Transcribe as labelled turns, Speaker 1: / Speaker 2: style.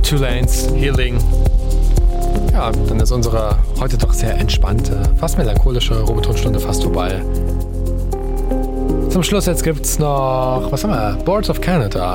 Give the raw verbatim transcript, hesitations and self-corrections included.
Speaker 1: Two Lanes, Healing. Ja, dann ist unsere heute doch sehr entspannte, fast melancholische Robotonstunde fast vorbei. Zum Schluss jetzt gibt's noch, was haben wir? Boards of Canada